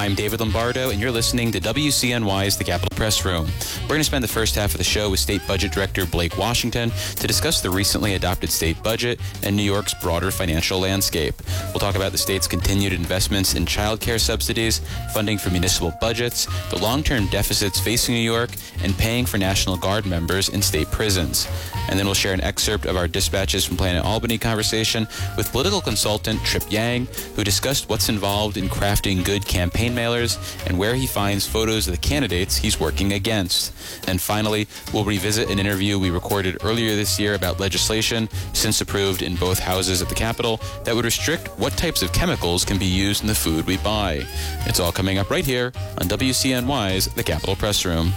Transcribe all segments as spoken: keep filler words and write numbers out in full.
I'm David Lombardo, and you're listening to W C N Y's The Capitol Press Room. We're going to spend the first half of the show with State Budget Director Blake Washington to discuss the recently adopted state budget and New York's broader financial landscape. We'll talk about the state's continued investments in child care subsidies, funding for municipal budgets, the long-term deficits facing New York, and paying for National Guard members in state prisons. And then we'll share an excerpt of our Dispatches from Planet Albany conversation with political consultant Trip Yang, who discussed what's involved in crafting good campaign mailers and where he finds photos of the candidates he's working against. And finally, we'll revisit an interview we recorded earlier this year about legislation, since approved in both houses at the Capitol, that would restrict what types of chemicals can be used in the food we buy. It's all coming up right here on W C N Y's The Capitol Press Room.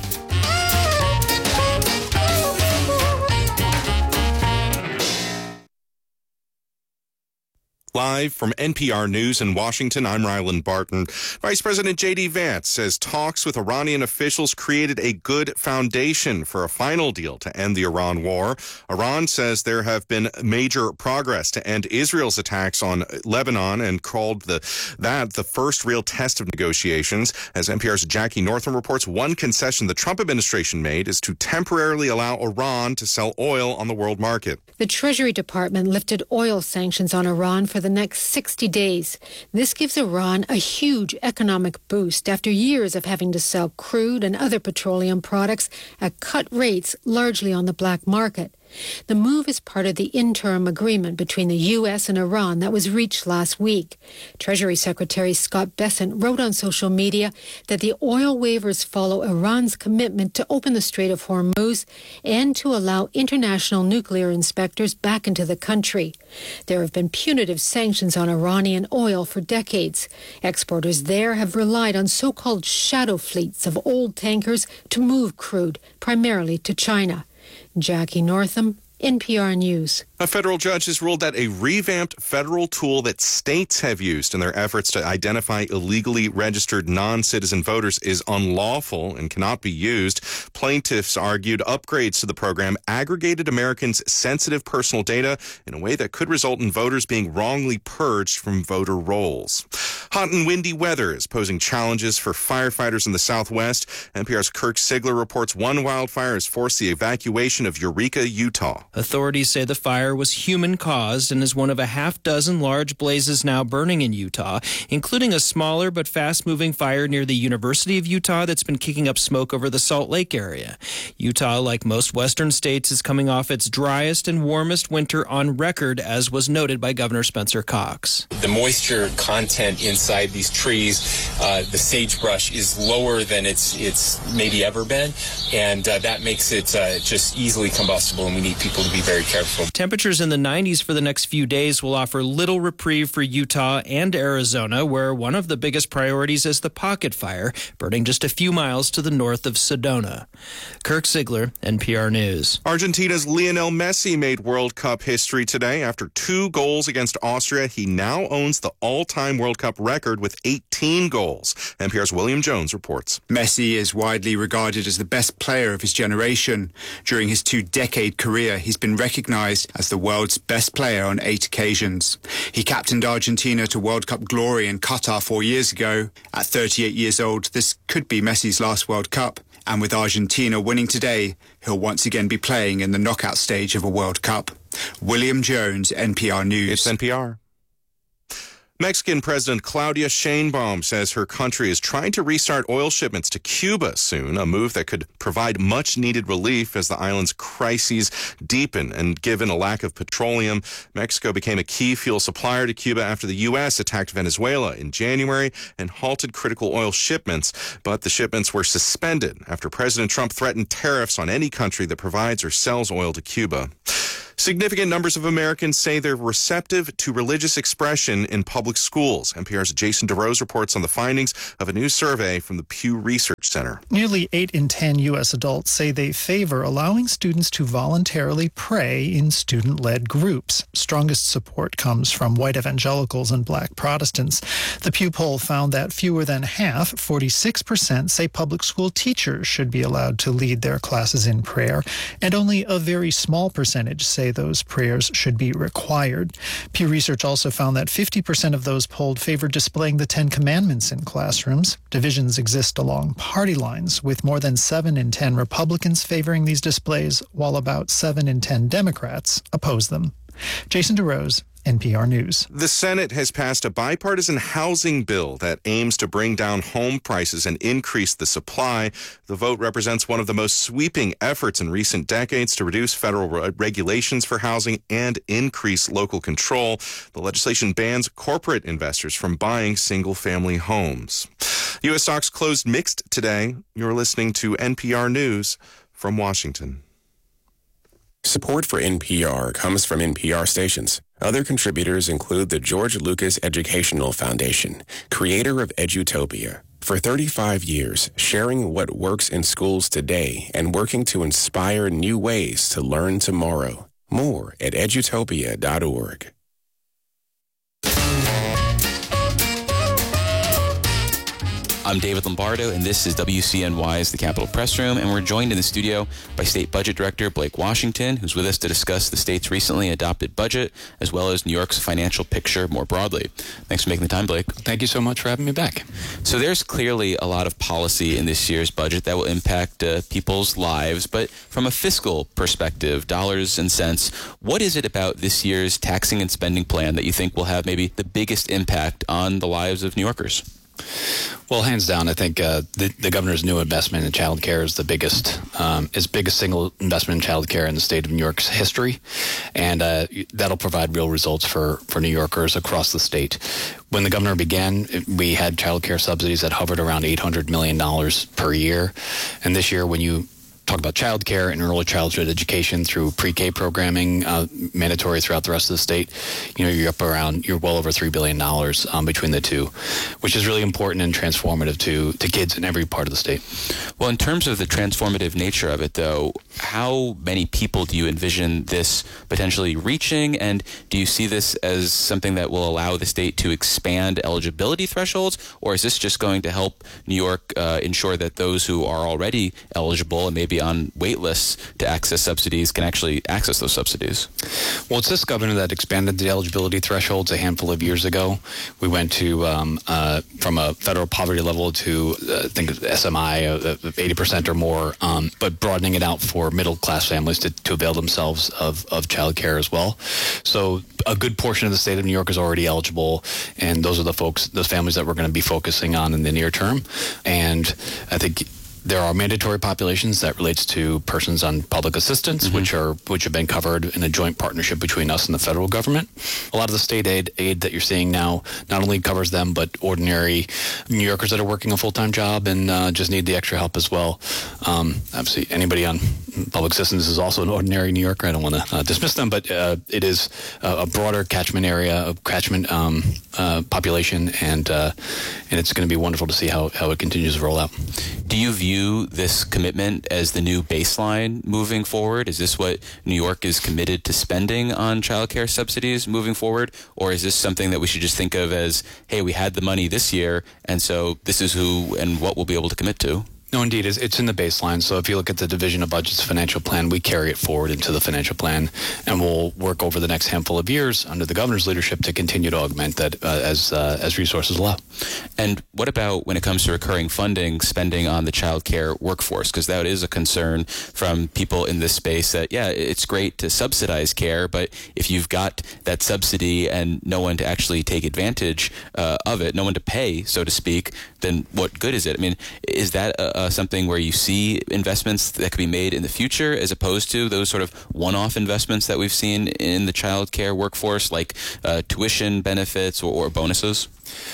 Live from N P R News in Washington, I'm Ryland Barton. Vice President J D. Vance says talks with Iranian officials created a good foundation for a final deal to end the Iran war. Iran says there have been major progress to end Israel's attacks on Lebanon and called the that the first real test of negotiations. As N P R's Jackie Northam reports, one concession the Trump administration made is to temporarily allow Iran to sell oil on the world market. The Treasury Department lifted oil sanctions on Iran for the next sixty days. This gives Iran a huge economic boost after years of having to sell crude and other petroleum products at cut rates, largely on the black market. The move is part of the interim agreement between the U S and Iran that was reached last week. Treasury Secretary Scott Bessent wrote on social media that the oil waivers follow Iran's commitment to open the Strait of Hormuz and to allow international nuclear inspectors back into the country. There have been punitive sanctions on Iranian oil for decades. Exporters there have relied on so-called shadow fleets of old tankers to move crude, primarily to China. Jackie Northam, N P R News. A federal judge has ruled that a revamped federal tool that states have used in their efforts to identify illegally registered non-citizen voters is unlawful and cannot be used. Plaintiffs argued upgrades to the program aggregated Americans' sensitive personal data in a way that could result in voters being wrongly purged from voter rolls. Hot and windy weather is posing challenges for firefighters in the Southwest. N P R's Kirk Sigler reports one wildfire has forced the evacuation of Eureka, Utah. Authorities say the fire was human-caused and is one of a half dozen large blazes now burning in Utah, including a smaller but fast-moving fire near the University of Utah that's been kicking up smoke over the Salt Lake area. Utah, like most western states, is coming off its driest and warmest winter on record, as was noted by Governor Spencer Cox. The moisture content inside these trees, uh, the sagebrush, is lower than it's it's maybe ever been, and uh, that makes it uh, just easily combustible, and we need people to be very careful. Temperatures in the nineties for the next few days will offer little reprieve for Utah and Arizona, where one of the biggest priorities is the Pocket Fire, burning just a few miles to the north of Sedona. Kirk Sigler, N P R News. Argentina's Lionel Messi made World Cup history today. After two goals against Austria, he now owns the all-time World Cup record with eighteen goals. N P R's William Jones reports. Messi is widely regarded as the best player of his generation. During his two-decade career, he's been recognized as the world's best player on eight occasions. He captained Argentina to World Cup glory in Qatar four years ago. At thirty-eight years old, this could be Messi's last World Cup. And with Argentina winning today, he'll once again be playing in the knockout stage of a World Cup. William Jones, N P R News. It's N P R. Mexican President Claudia Sheinbaum says her country is trying to restart oil shipments to Cuba soon, a move that could provide much-needed relief as the island's crises deepen. And given a lack of petroleum, Mexico became a key fuel supplier to Cuba after the U S attacked Venezuela in January and halted critical oil shipments. But the shipments were suspended after President Trump threatened tariffs on any country that provides or sells oil to Cuba. Significant numbers of Americans say they're receptive to religious expression in public schools. N P R's Jason DeRose reports on the findings of a new survey from the Pew Research Center. Nearly eight in ten U S adults say they favor allowing students to voluntarily pray in student-led groups. Strongest support comes from white evangelicals and black Protestants. The Pew poll found that fewer than half, forty-six percent, say public school teachers should be allowed to lead their classes in prayer, and only a very small percentage say say those prayers should be required. Pew Research also found that fifty percent of those polled favor displaying the Ten Commandments in classrooms. Divisions exist along party lines, with more than seven in ten Republicans favoring these displays, while about seven in ten Democrats oppose them. Jason DeRose, N P R News. The Senate has passed a bipartisan housing bill that aims to bring down home prices and increase the supply. The vote represents one of the most sweeping efforts in recent decades to reduce federal re- regulations for housing and increase local control. The legislation bans corporate investors from buying single-family homes. U S stocks closed mixed today. You're listening to N P R News from Washington. Support for N P R comes from N P R stations. Other contributors include the George Lucas Educational Foundation, creator of Edutopia. For thirty-five years, sharing what works in schools today and working to inspire new ways to learn tomorrow. More at edutopia dot org. I'm David Lombardo, and this is W C N Y's The Capitol Press Room, and we're joined in the studio by State Budget Director Blake Washington, who's with us to discuss the state's recently adopted budget, as well as New York's financial picture more broadly. Thanks for making the time, Blake. Thank you so much for having me back. So there's clearly a lot of policy in this year's budget that will impact uh, people's lives, but from a fiscal perspective, dollars and cents, what is it about this year's taxing and spending plan that you think will have maybe the biggest impact on the lives of New Yorkers? Well, hands down, I think uh, the, the governor's new investment in child care is the biggest, um, is biggest single investment in child care in the state of New York's history, and uh, that'll provide real results for, for New Yorkers across the state. When the governor began, we had child care subsidies that hovered around eight hundred million dollars per year, and this year, when you talk about child care and early childhood education through pre-K programming, uh, mandatory throughout the rest of the state, you know, you're up around, you're well over three billion dollars um, between the two, which is really important and transformative to, to kids in every part of the state. Well, in terms of the transformative nature of it, though, how many people do you envision this potentially reaching? And do you see this as something that will allow the state to expand eligibility thresholds? Or is this just going to help New York uh, ensure that those who are already eligible and maybe on wait lists to access subsidies can actually access those subsidies? Well, it's this governor that expanded the eligibility thresholds a handful of years ago. We went to um, uh, from a federal poverty level to uh, I think S M I of eighty percent or more, um, but broadening it out for middle class families to, to avail themselves of, of child care as well. So a good portion of the state of New York is already eligible, and those are the folks, those families that we're going to be focusing on in the near term. And I think there are mandatory populations that relates to persons on public assistance, mm-hmm. which are which have been covered in a joint partnership between us and the federal government. A lot of the state aid aid that you're seeing now not only covers them, but ordinary New Yorkers that are working a full-time job and uh, just need the extra help as well. Um, obviously, anybody on public assistance is also an ordinary New Yorker. I don't want to uh, dismiss them, but uh, it is a, a broader catchment area, a catchment um, uh, population, and uh, and it's going to be wonderful to see how, how it continues to roll out. Do you view this commitment as the new baseline moving forward? Is this what New York is committed to spending on child care subsidies moving forward? Or is this something that we should just think of as, hey, we had the money this year, and so this is who and what we'll be able to commit to? No, indeed. It's in the baseline. So if you look at the Division of Budget's financial plan, we carry it forward into the financial plan, and we'll work over the next handful of years under the governor's leadership to continue to augment that uh, as uh, as resources allow. And what about when it comes to recurring funding, spending on the child care workforce? Because that is a concern from people in this space that, yeah, it's great to subsidize care, but if you've got that subsidy and no one to actually take advantage uh, of it, no one to pay, so to speak, then what good is it? I mean, is that a, a something where you see investments that could be made in the future as opposed to those sort of one-off investments that we've seen in the child care workforce, like uh, tuition benefits or, or bonuses?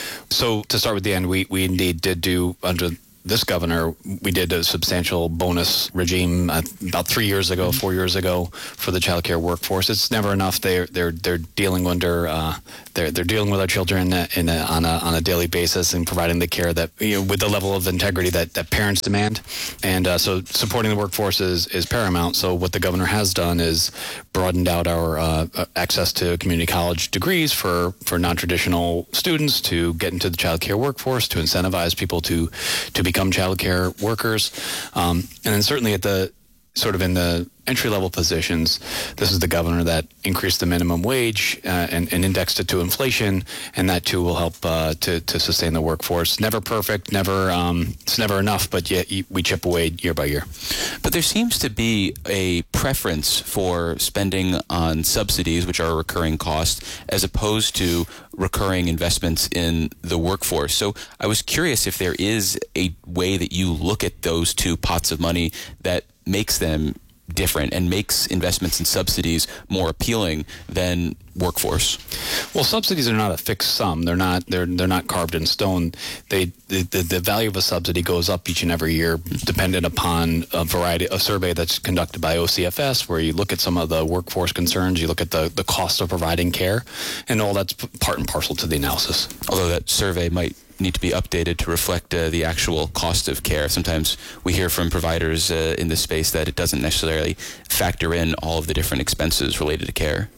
So to start with the end, we, we indeed did do under this governor, we did a substantial bonus regime uh, about three years ago, four years ago for the child care workforce. It's never enough. They're they're they're dealing under uh, they're they're dealing with our children in a, on a on a daily basis and providing the care that, you know, with the level of integrity that, that parents demand. And uh, so supporting the workforce is is paramount. So what the governor has done is broadened out our uh, access to community college degrees for for non-traditional students to get into the child care workforce, to incentivize people to to be become child care workers. Um, and then certainly at the sort of in the entry-level positions. This is the governor that increased the minimum wage uh, and, and indexed it to inflation, and that too will help uh, to, to sustain the workforce. Never perfect, never um, it's never enough, but yet we chip away year by year. But there seems to be a preference for spending on subsidies, which are a recurring cost, as opposed to recurring investments in the workforce. So I was curious if there is a way that you look at those two pots of money that makes them different and makes investments in subsidies more appealing than workforce. Well, subsidies are not a fixed sum. They're not. They're they're not carved in stone. They the, the, the value of a subsidy goes up each and every year, dependent upon a variety. A survey that's conducted by O C F S, where you look at some of the workforce concerns, you look at the the cost of providing care, and all that's part and parcel to the analysis. Although that survey might need to be updated to reflect uh, the actual cost of care. Sometimes we hear from providers uh, in this space that it doesn't necessarily factor in all of the different expenses related to care.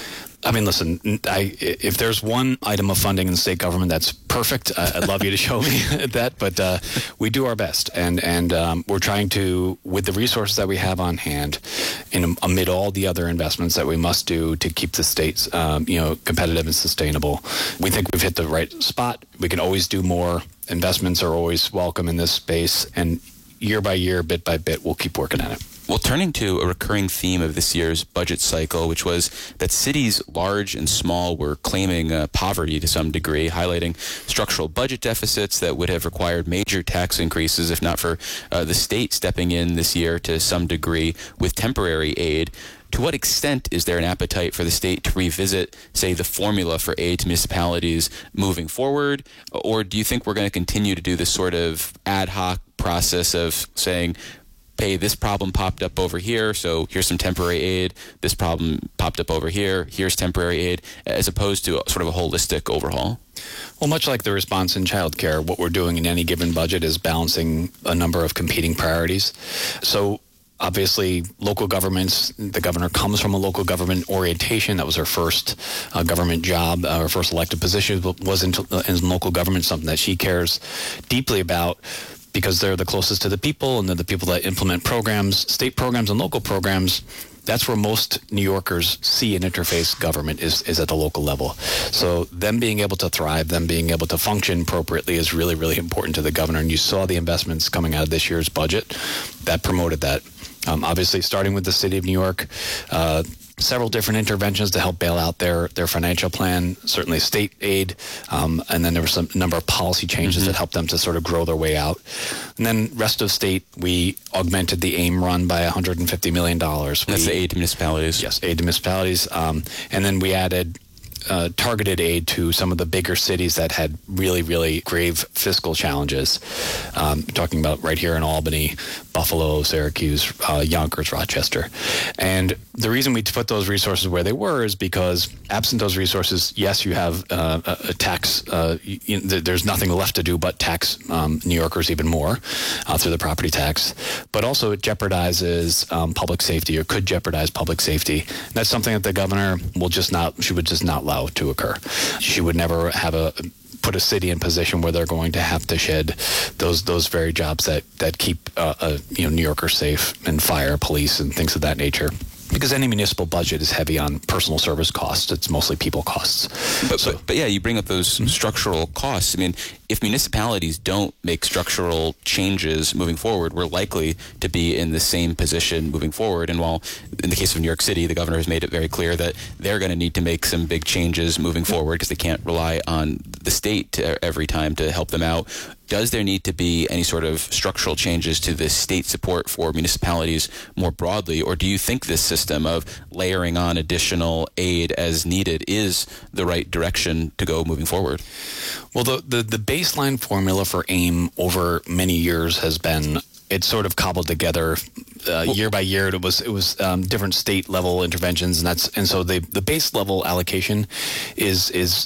I mean, listen, I, if there's one item of funding in the state government that's perfect, I'd love you to show me that, but uh, we do our best, and, and um, we're trying to, with the resources that we have on hand, in, amid all the other investments that we must do to keep the states um, you know, competitive and sustainable, we think we've hit the right spot. We can always do more. Investments are always welcome in this space, and year by year, bit by bit, we'll keep working at it. Well, turning to a recurring theme of this year's budget cycle, which was that cities large and small were claiming uh, poverty to some degree, highlighting structural budget deficits that would have required major tax increases if not for uh, the state stepping in this year to some degree with temporary aid. To what extent is there an appetite for the state to revisit, say, the formula for aid to municipalities moving forward? Or do you think we're going to continue to do this sort of ad hoc process of saying, hey, this problem popped up over here, so here's some temporary aid. This problem popped up over here, here's temporary aid, as opposed to sort of a holistic overhaul? Well, much like the response in childcare, what we're doing in any given budget is balancing a number of competing priorities. So obviously, local governments, the governor comes from a local government orientation. That was her first uh, government job, uh, her first elected position was in, uh, in local government, something that she cares deeply about, because they're the closest to the people and they're the people that implement programs, state programs and local programs. That's where most New Yorkers see and interface government is, is at the local level. So them being able to thrive, them being able to function appropriately is really, really important to the governor. And you saw the investments coming out of this year's budget that promoted that. Um, obviously, starting with the city of New York, uh, several different interventions to help bail out their, their financial plan, certainly state aid, um, and then there were some number of policy changes mm-hmm. that helped them to sort of grow their way out. And then rest of state, we augmented the AIM run by one hundred fifty million dollars. That's we, the aid to municipalities? Yes, aid to municipalities. Um, and then we added Uh, targeted aid to some of the bigger cities that had really, really grave fiscal challenges. Um, talking about right here in Albany, Buffalo, Syracuse, uh, Yonkers, Rochester. And the reason we put those resources where they were is because absent those resources, yes, you have uh, a, a tax, uh, you, there's nothing left to do but tax um, New Yorkers even more uh, through the property tax. But also it jeopardizes um, public safety, or could jeopardize public safety. And that's something that the governor will just not, she would just not allow to occur. She would never have a put a city in position where they're going to have to shed those those very jobs that that keep uh, uh, you know New Yorkers safe, and fire, police, and things of that nature. Because any municipal budget is heavy on personal service costs. It's mostly people costs. But, so, but, but yeah, you bring up those mm-hmm. structural costs. I mean, if municipalities don't make structural changes moving forward, we're likely to be in the same position moving forward. And while in the case of New York City, the governor has made it very clear that they're going to need to make some big changes moving forward because they can't rely on the state to, every time to help them out. Does there need to be any sort of structural changes to the state support for municipalities more broadly, or do you think this system of layering on additional aid as needed is the right direction to go moving forward? Well, the, the, the baseline formula for AIM over many years has been, it's sort of cobbled together uh, well, year by year. It was it was um, different state level interventions, and that's and so the the base level allocation is is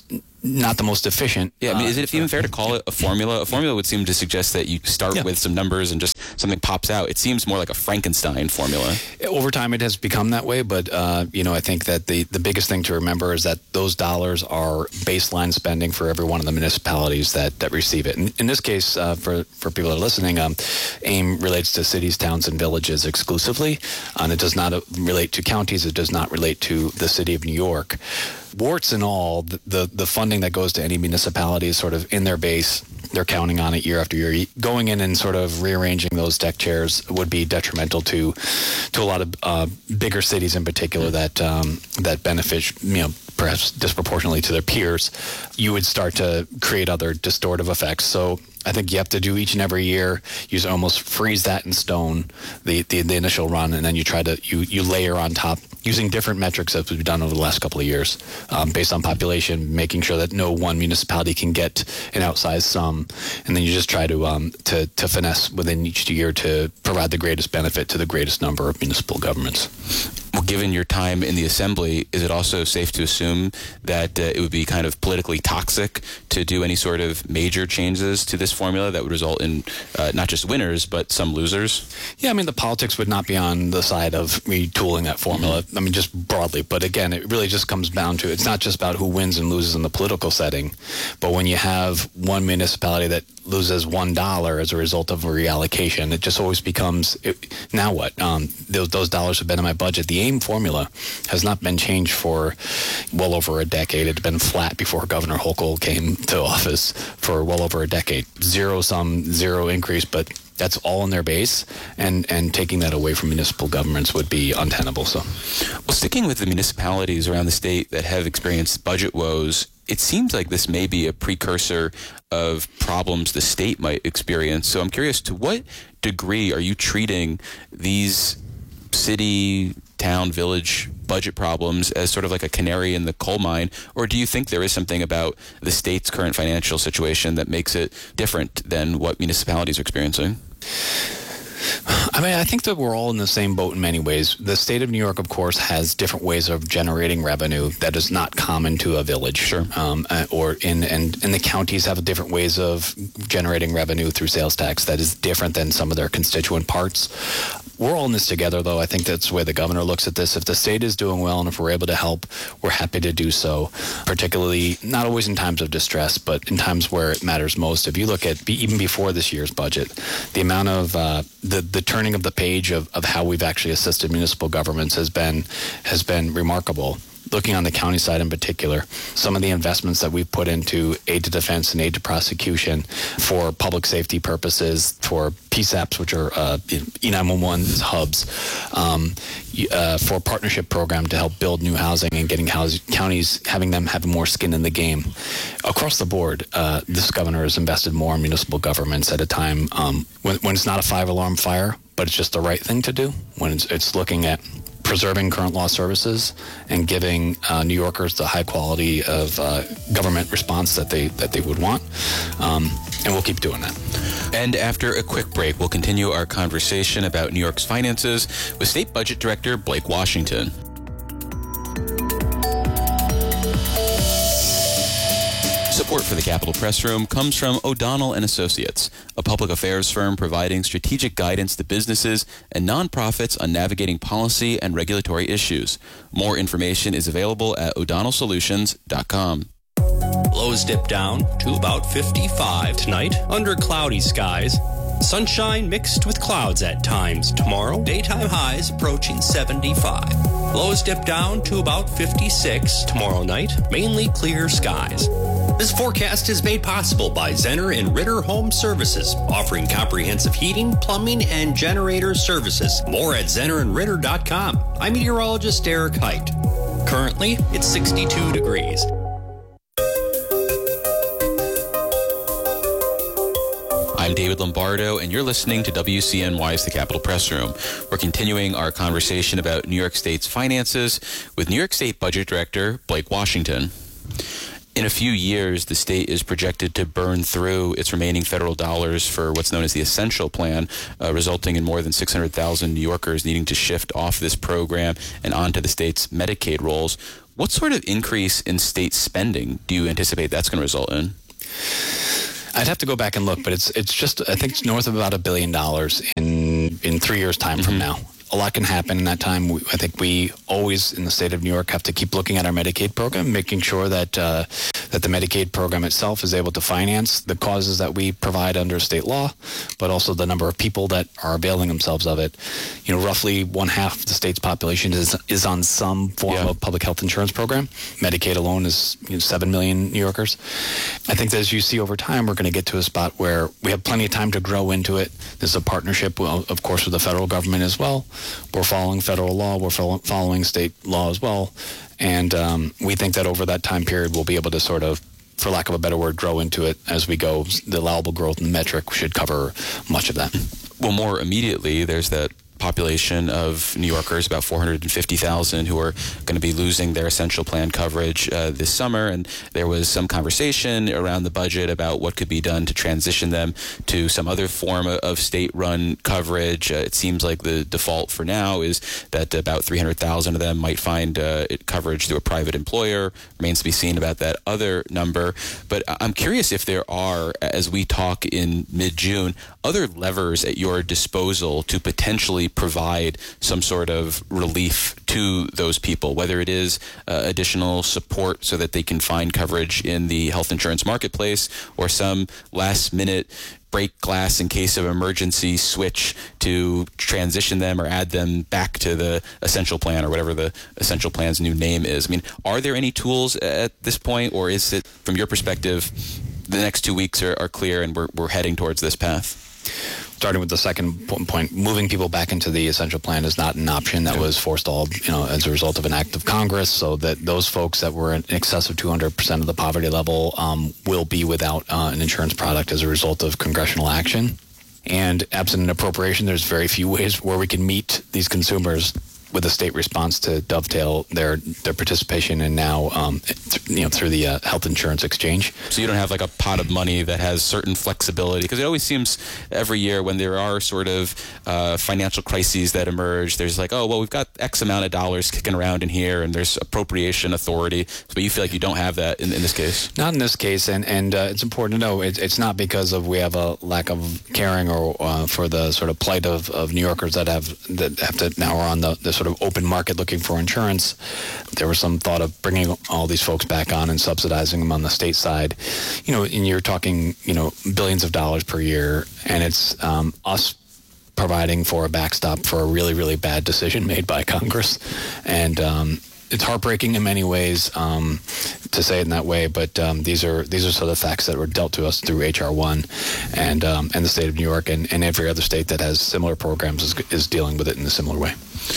not the most efficient. Yeah, I mean, uh, is it even fair to call it a formula? A formula would seem to suggest that you start Yeah. with some numbers and just something pops out. It seems more like a Frankenstein formula. Over time, it has become that way, but uh, you know, I think that the, the biggest thing to remember is that those dollars are baseline spending for every one of the municipalities that, that receive it. In, in this case, uh, for for people that are listening, um, AIM relates to cities, towns, and villages exclusively, and it does not uh, relate to counties. It does not relate to the city of New York. Warts and all, the, the the funding that goes to any municipality is sort of in their base. They're counting on it year after year. Going in and sort of rearranging those deck chairs would be detrimental to to a lot of uh, bigger cities in particular that um, that benefit, you know, perhaps disproportionately to their peers. You would start to create other distortive effects. So I think you have to do each and every year. You almost freeze that in stone, the, the, the initial run, and then you try to you, you layer on top using different metrics that we've done over the last couple of years, um, based on population, making sure that no one municipality can get an outsized sum, and then you just try to um, to to finesse within each year to provide the greatest benefit to the greatest number of municipal governments. Well, given your time in the assembly, is it also safe to assume that uh, it would be kind of politically toxic to do any sort of major changes to this formula that would result in uh, not just winners, but some losers? Yeah, I mean, the politics would not be on the side of retooling that formula. Mm-hmm. I mean, just broadly. But again, it really just comes down to, it's not just about who wins and loses in the political setting, but when you have one municipality that loses one dollar as a result of a reallocation, it just always becomes, it, now what? Um, those, those dollars have been in my budget. The AIM formula has not been changed for well over a decade. It had been flat before Governor Hochul came to office for well over a decade. Zero sum, zero increase, but that's all in their base, and, and taking that away from municipal governments would be untenable. So, well, sticking with the municipalities around the state that have experienced budget woes, it seems like this may be a precursor of problems the state might experience. So I'm curious, to what degree are you treating these city, town, village budget problems as sort of like a canary in the coal mine, or do you think there is something about the state's current financial situation that makes it different than what municipalities are experiencing? I mean, I think that we're all in the same boat in many ways. The state of New York, of course, has different ways of generating revenue that is not common to a village. Sure. Um, uh, or in and, and the counties have different ways of generating revenue through sales tax that is different than some of their constituent parts. We're all in this together, though. I think that's the way the governor looks at this. If the state is doing well and if we're able to help, we're happy to do so, particularly not always in times of distress, but in times where it matters most. If you look at, even before this year's budget, the amount of, uh, the, the turning of the page of, of how we've actually assisted municipal governments has been has been remarkable. Looking on the county side in particular, some of the investments that we've put into aid to defense and aid to prosecution for public safety purposes, for P SAPs, which are uh, E nine one one hubs, um, uh, for a partnership program to help build new housing and getting house, counties, having them have more skin in the game. Across the board, uh, this governor has invested more in municipal governments at a time um, when, when it's not a five-alarm fire, but it's just the right thing to do, when it's, it's looking at preserving current law services and giving uh, New Yorkers the high quality of uh, government response that they that they would want, um, and we'll keep doing that. And after a quick break, we'll continue our conversation about New York's finances with State Budget Director Blake Washington. Support for the Capitol Press Room comes from O'Donnell and Associates, a public affairs firm providing strategic guidance to businesses and nonprofits on navigating policy and regulatory issues. More information is available at o'donnell solutions dot com. Lows dip down to about fifty-five tonight under cloudy skies. Sunshine mixed with clouds at times tomorrow. Daytime highs approaching seventy-five. Lows dip down to about fifty-six tomorrow night. Mainly clear skies. This forecast is made possible by Zenner and Ritter Home Services, offering comprehensive heating, plumbing, and generator services. More at zenner and ritter dot com. I'm meteorologist Derek Height. Currently, it's sixty-two degrees. I'm David Lombardo, and you're listening to W C N Y's The Capitol Press Room. We're continuing our conversation about New York State's finances with New York State Budget Director Blake Washington. In a few years, the state is projected to burn through its remaining federal dollars for what's known as the Essential Plan, uh, resulting in more than six hundred thousand New Yorkers needing to shift off this program and onto the state's Medicaid rolls. What sort of increase in state spending do you anticipate that's going to result in? I'd have to go back and look, but it's it's just, I think it's north of about a billion dollars in in three years' time mm-hmm. from now. A lot can happen in that time. We, I think we always, in the state of New York, have to keep looking at our Medicaid program, making sure that uh, that the Medicaid program itself is able to finance the causes that we provide under state law, but also the number of people that are availing themselves of it. You know, roughly one half of the state's population is is on some form yeah. of public health insurance program. Medicaid alone is you know, seven million New Yorkers. I think that as you see over time, we're going to get to a spot where we have plenty of time to grow into it. There's a partnership, well, of course, with the federal government as well. We're following federal law. We're following state law as well. And um, we think that over that time period, we'll be able to sort of, for lack of a better word, grow into it as we go. The allowable growth in the metric should cover much of that. Well, more immediately, there's that population of New Yorkers, about four hundred fifty thousand, who are going to be losing their essential plan coverage uh, this summer. And there was some conversation around the budget about what could be done to transition them to some other form of state-run coverage. Uh, it seems like the default for now is that about three hundred thousand of them might find uh, coverage through a private employer. Remains to be seen about that other number. But I'm curious if there are, as we talk in mid-June, other levers at your disposal to potentially provide some sort of relief to those people, whether it is uh, additional support so that they can find coverage in the health insurance marketplace, or some last minute break glass in case of emergency switch to transition them or add them back to the essential plan or whatever the essential plan's new name is. I mean, are there any tools at this point, or is it, from your perspective, the next two weeks are, are clear and we're, we're heading towards this path? Starting with the second point, moving people back into the essential plan is not an option. That was forestalled, you know, as a result of an act of Congress, so that those folks that were in excess of two hundred percent of the poverty level um, will be without uh, an insurance product as a result of congressional action. And absent an appropriation, there's very few ways where we can meet these consumers with a state response to dovetail their their participation in now, um, th- you know, through the uh, health insurance exchange. So you don't have like a pot of money that has certain flexibility, because it always seems every year when there are sort of uh, financial crises that emerge, there's like, oh, well, we've got X amount of dollars kicking around in here, and there's appropriation authority. But you feel like you don't have that in, in this case? Not in this case, and and uh, it's important to know it, it's not because of we have a lack of caring or uh, for the sort of plight of, of New Yorkers that have that have to now are on the, the sort of open market looking for insurance. There was some thought of bringing all these folks back on and subsidizing them on the state side. You know, and you're talking, you know, billions of dollars per year, and it's um, us providing for a backstop for a really, really bad decision made by Congress. And um, it's heartbreaking in many ways um, to say it in that way, but um, these are these are sort of facts that were dealt to us through H R one and um, and the state of New York, and, and every other state that has similar programs is, is dealing with it in a similar way.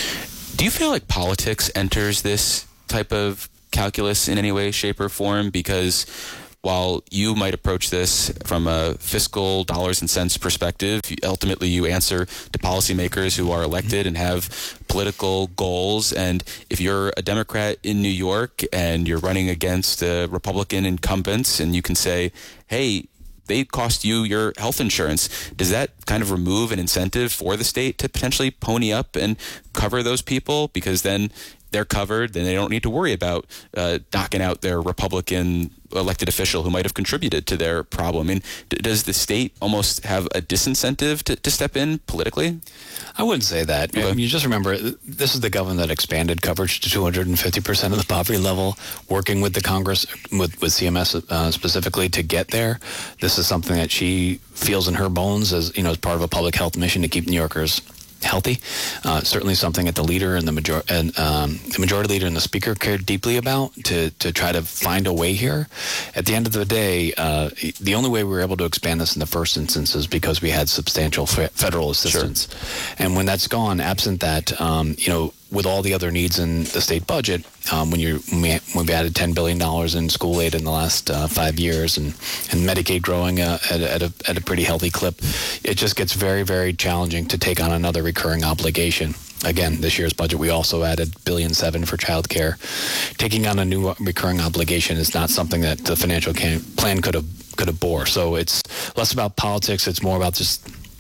Do you feel like politics enters this type of calculus in any way, shape, or form? Because while you might approach this from a fiscal dollars and cents perspective, ultimately you answer to policymakers who are elected and have political goals. And if you're a Democrat in New York and you're running against uh, Republican incumbents, and you can say, hey, they cost you your health insurance, does that kind of remove an incentive for the state to potentially pony up and cover those people? Because then they're covered, then they don't need to worry about uh, knocking out their Republican elected official who might have contributed to their problem. I mean, d- does the state almost have a disincentive to, to step in politically? I wouldn't say that. Okay. I mean, you just remember, this is the government that expanded coverage to two hundred fifty percent of the poverty level, working with the Congress, with, with C M S uh, specifically to get there. This is something that she feels in her bones as, you know, as part of a public health mission to keep New Yorkers healthy. Uh, certainly something that the leader and the major and um, the majority leader and the speaker cared deeply about to to try to find a way here. At the end of the day, uh, the only way we were able to expand this in the first instance is because we had substantial fe- federal assistance. Sure. And when that's gone, absent that, um, you know, with all the other needs in the state budget, um, when you when we've added ten billion dollars in school aid in the last uh, five years, and, and Medicaid growing uh, at, at a at a pretty healthy clip, it just gets very, very challenging to take on another recurring obligation. Again, this year's budget, we also added billion seven for child care. Taking on a new recurring obligation is not something that the financial can, plan could have could have bore. So it's less about politics. It's more about just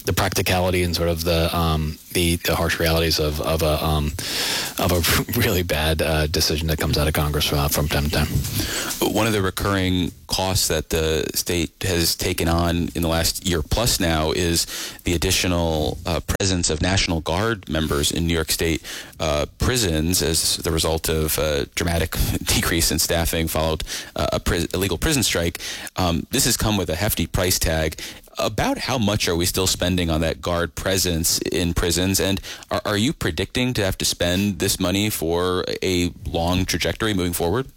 the practicality and sort of the um, the, the harsh realities of of a um, of a really bad uh, decision that comes out of Congress uh, from time to time. One of the recurring costs that the state has taken on in the last year plus now is the additional uh, presence of National Guard members in New York State uh, prisons as the result of a dramatic decrease in staffing followed uh, a pri- illegal prison strike. Um, this has come with a hefty price tag. About how much are we still spending on that Guard presence in prisons? And are, are you predicting to have to spend this money for a long trajectory moving forward?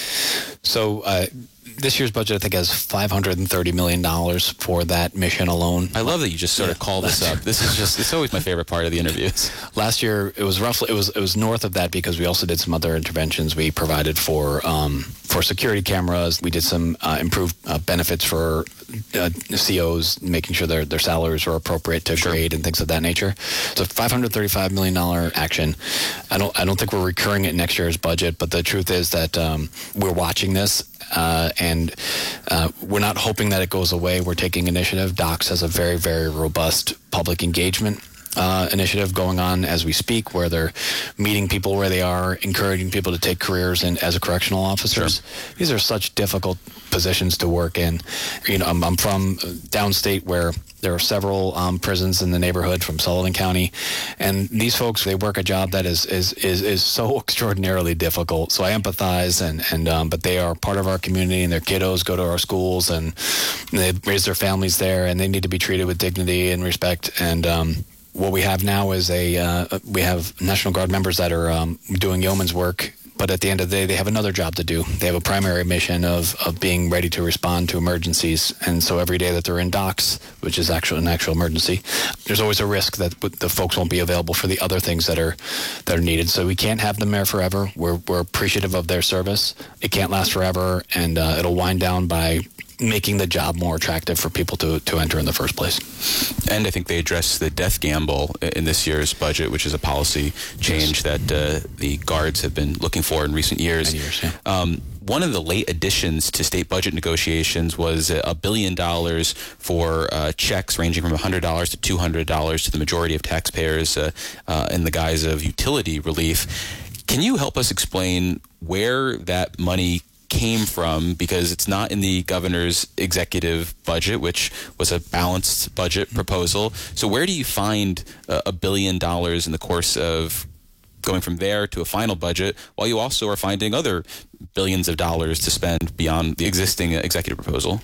So uh, this year's budget, I think, has five hundred thirty million dollars for that mission alone. I love that you just sort of call this up. This is just, it's always my favorite part of the interviews. Last year, it was roughly, it was it was north of that because we also did some other interventions. We provided for um, for security cameras. We did some uh, improved uh, benefits for uh, C Os, making sure their, their salaries were appropriate to Sure. grade and things of that nature. So five hundred thirty-five million dollars action. I don't I don't think we're recurring it next year's budget, but the truth is that um, we're watching this. Uh, and uh, we're not hoping that it goes away. We're taking initiative. DOCS has a very, very robust public engagement uh, initiative going on as we speak, where they're meeting people where they are, encouraging people to take careers in as a correctional officers. Sure. These are such difficult positions to work in. You know, I'm, I'm from downstate where there are several um, prisons in the neighborhood from Sullivan County, and these folks, they work a job that is is is, is so extraordinarily difficult. So I empathize, and and um, but they are part of our community, and their kiddos go to our schools, and they raise their families there, and they need to be treated with dignity and respect. And um, what we have now is a uh, we have National Guard members that are um, doing yeoman's work. But at the end of the day, they have another job to do. They have a primary mission of, of being ready to respond to emergencies. And so every day that they're in DOCS, which is actually an actual emergency, there's always a risk that the folks won't be available for the other things that are that are needed. So we can't have them there forever. We're we're appreciative of their service. It can't last forever, and uh, it'll wind down by making the job more attractive for people to, to enter in the first place. And I think they address the death gamble in this year's budget, which is a policy change yes. that uh, the guards have been looking for in recent years. years yeah. um, one of the late additions to state budget negotiations was a billion dollars for uh, checks ranging from one hundred dollars to two hundred dollars to the majority of taxpayers uh, uh, in the guise of utility relief. Can you help us explain where that money came from, because it's not in the governor's executive budget, which was a balanced budget proposal. So where do you find uh, a billion dollars in the course of going from there to a final budget, while you also are finding other billions of dollars to spend beyond the existing executive proposal?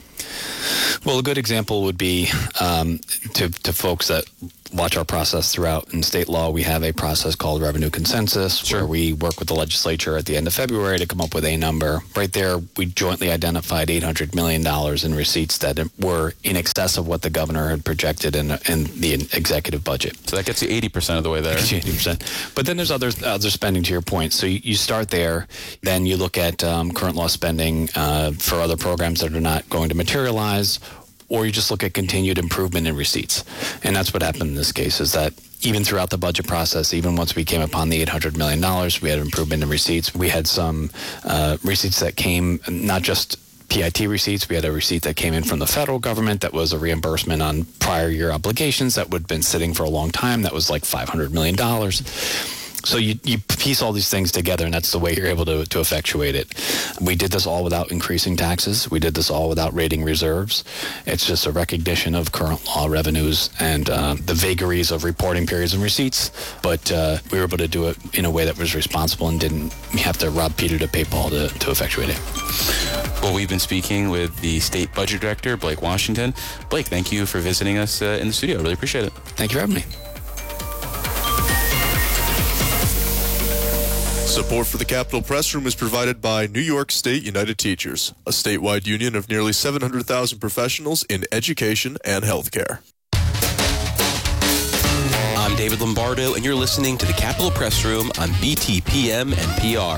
Well, a good example would be um, to, to folks that watch our process throughout. In state law, we have a process called revenue consensus, sure. where we work with the legislature at the end of February to come up with a number. Right there, we jointly identified eight hundred million dollars in receipts that were in excess of what the governor had projected in, in the executive budget. So that gets you eighty percent of the way there. eighty percent. But then there's other, other spending, to your point. So you, you start there, then you look at um, current law spending uh, for other programs that are not going to materialize, or you just look at continued improvement in receipts. And that's what happened in this case, is that even throughout the budget process, even once we came upon the eight hundred million dollars, we had improvement in receipts. We had some uh, receipts that came, not just P I T receipts, we had a receipt that came in from the federal government that was a reimbursement on prior year obligations that would have been sitting for a long time. That was like five hundred million dollars. So you, you piece all these things together, and that's the way you're able to, to effectuate it. We did this all without increasing taxes. We did this all without raiding reserves. It's just a recognition of current law revenues and uh, the vagaries of reporting periods and receipts. But uh, we were able to do it in a way that was responsible and didn't have to rob Peter to pay Paul to, to effectuate it. Well, we've been speaking with the State Budget Director, Blake Washington. Blake, thank you for visiting us uh, in the studio. I really appreciate it. Thank you for having me. Support for the Capitol Press Room is provided by New York State United Teachers, a statewide union of nearly seven hundred thousand professionals in education and healthcare. I'm David Lombardo, and you're listening to the Capitol Press Room on B T P M and P R.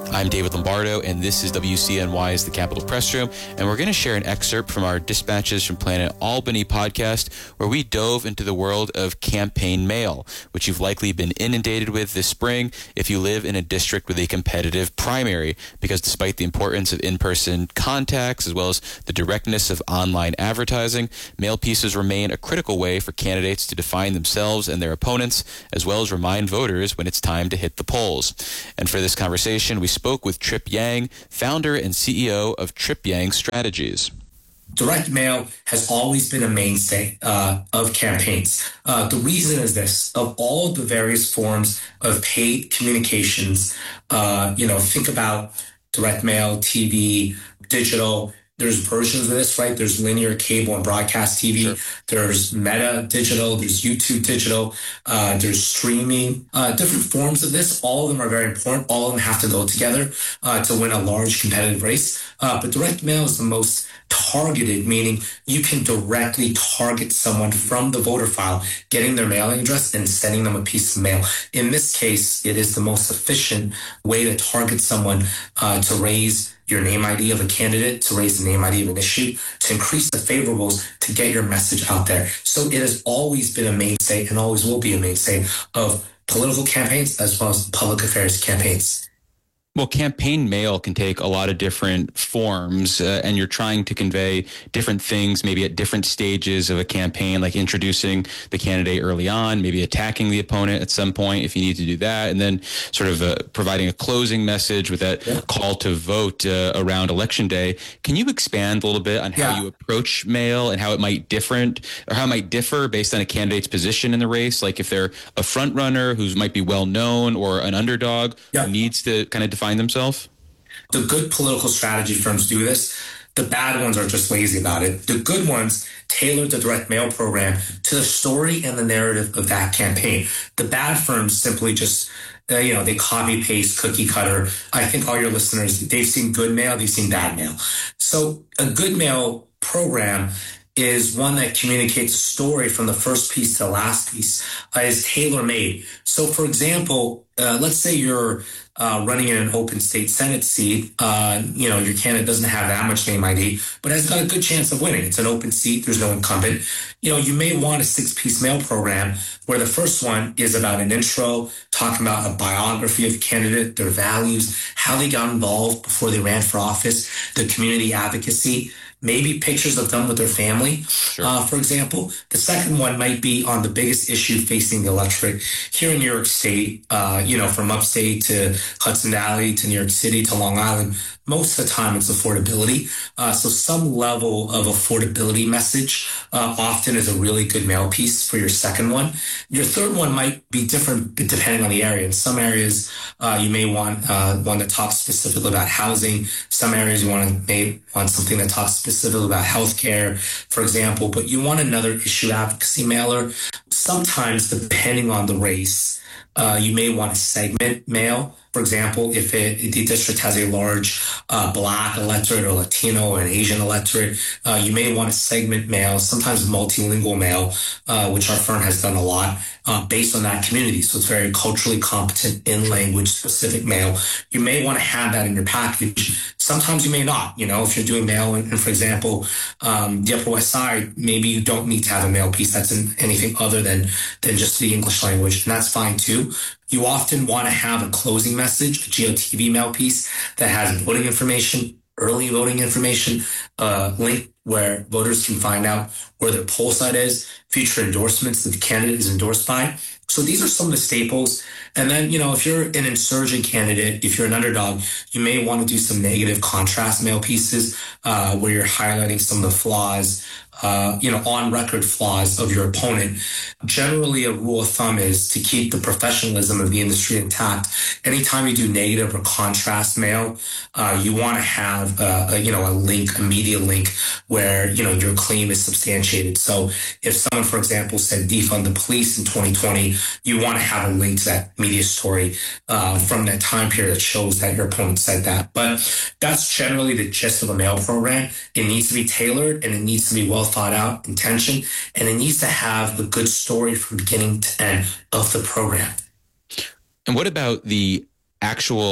I'm David Lombardo, and this is W C N Y's The Capitol Press Room, and we're going to share an excerpt from our Dispatches from Planet Albany podcast, where we dove into the world of campaign mail, which you've likely been inundated with this spring if you live in a district with a competitive primary, because despite the importance of in-person contacts as well as the directness of online advertising, mail pieces remain a critical way for candidates to define themselves and their opponents, as well as remind voters when it's time to hit the polls. And for this conversation, we spoke with Trip Yang, founder and C E O of Trip Yang Strategies. Direct mail has always been a mainstay uh, of campaigns. Uh, the reason is this: of all of the various forms of paid communications, uh, you know, think about direct mail, T V, digital. There's versions of this, right? There's linear cable and broadcast T V. Sure. There's Meta digital. There's YouTube digital. Uh, there's streaming. Uh, different forms of this. All of them are very important. All of them have to go together uh, to win a large competitive race. Uh, but direct mail is the most targeted, meaning you can directly target someone from the voter file, getting their mailing address and sending them a piece of mail. In this case, it is the most efficient way to target someone uh, to raise your name I D of a candidate, to raise the name I D of an issue, to increase the favorables, to get your message out there. So it has always been a mainstay and always will be a mainstay of political campaigns as well as public affairs campaigns. Well, campaign mail can take a lot of different forms, uh, and you're trying to convey different things, maybe at different stages of a campaign, like introducing the candidate early on, maybe attacking the opponent at some point if you need to do that, and then sort of uh, providing a closing message with that yeah. call to vote uh, around Election Day. Can you expand a little bit on how yeah. you approach mail and how it might different or how it might differ based on a candidate's position in the race? Like if they're a front runner who might be well known or an underdog yeah. who needs to kind of define themselves? The good political strategy firms do this. The bad ones are just lazy about it. The good ones tailor the direct mail program to the story and the narrative of that campaign. The bad firms simply just, uh, you know, they copy, paste, cookie cutter. I think all your listeners, they've seen good mail, they've seen bad mail. So a good mail program is one that communicates a story from the first piece to the last piece, uh, is tailor-made. So, for example, uh, let's say you're uh, running in an open state Senate seat. Uh, you know, your candidate doesn't have that much name I D, but has got a good chance of winning. It's an open seat. There's no incumbent. You know, you may want a six-piece mail program where the first one is about an intro, talking about a biography of the candidate, their values, how they got involved before they ran for office, the community advocacy, maybe pictures of them with their family, sure. uh, for example. The second one might be on the biggest issue facing the electorate here in New York State, uh, you know, from upstate to Hudson Valley to New York City to Long Island. Most of the time it's affordability. Uh, so some level of affordability message uh, often is a really good mail piece for your second one. Your third one might be different depending on the area. In some areas, uh, you may want uh, one that talks specifically about housing. Some areas you want to may want something that talks specifically about healthcare, for example. But you want another issue advocacy mailer. Sometimes, depending on the race, uh, you may want a segment mail. For example, if, it, if the district has a large uh, Black electorate or Latino or an Asian electorate, uh, you may want a segment mail, sometimes multilingual mail, uh, which our firm has done a lot, uh, based on that community. So it's very culturally competent in language specific mail. You may want to have that in your package. Sometimes you may not. You know, if you're doing mail, and, and for example, um, the Upper West Side, maybe you don't need to have a mail piece that's in anything other than than just the English language, and that's fine too. You often want to have a closing message, a G O T V mail piece that has voting information, early voting information, uh, link where voters can find out where their poll site is, future endorsements that the candidate is endorsed by. So these are some of the staples. And then, you know, if you're an insurgent candidate, if you're an underdog, you may want to do some negative contrast mail pieces uh, where you're highlighting some of the flaws, uh, you know, on record flaws of your opponent. Generally, a rule of thumb is to keep the professionalism of the industry intact. Anytime you do negative or contrast mail, uh, you want to have, uh, a, you know, a link, a media link where, you know, your claim is substantiated. So if someone, for example, said defund the police in twenty twenty, you want to have a link to that media story uh, from that time period that shows that your opponent said that. But that's generally the gist of a mail program. It needs to be tailored and it needs to be well thought out, intention, and it needs to have a good story from beginning to end of the program. And what about the actual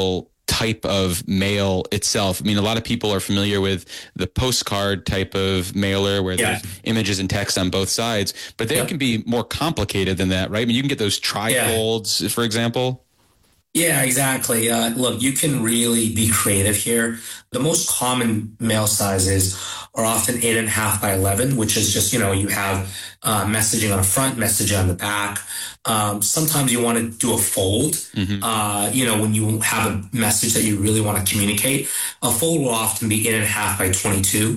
type of mail itself. I mean, a lot of people are familiar with the postcard type of mailer where yeah. there's images and text on both sides, but they yep. can be more complicated than that, right? I mean, you can get those trifolds, yeah. for example. Yeah, exactly. Uh, look, you can really be creative here. The most common mail sizes are often eight and a half by eleven, which is just, you know, you have uh, messaging on the front, messaging on the back. Um, sometimes you want to do a fold, mm-hmm. uh, you know, when you have a message that you really want to communicate. A fold will often be eight and a half by twenty-two.